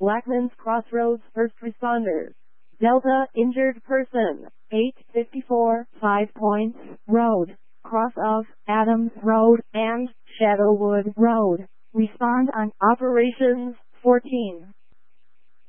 Blackman's Crossroads first responders. Delta injured person, 854 5 Points Road, cross of Adams Road and Shadowwood Road. Respond on Operations 14.